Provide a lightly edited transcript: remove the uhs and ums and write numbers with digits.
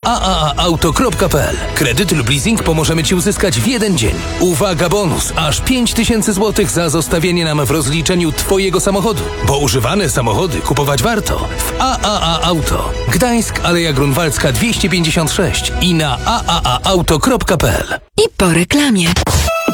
aaauto.pl. Kredyt lub leasing pomożemy Ci uzyskać w jeden dzień. Uwaga, bonus! Aż 5000 zł za zostawienie nam w rozliczeniu Twojego samochodu. Bo używane samochody kupować warto w AAA Auto. Gdańsk, Aleja Grunwaldzka 256 i na aaauto.pl. I po reklamie.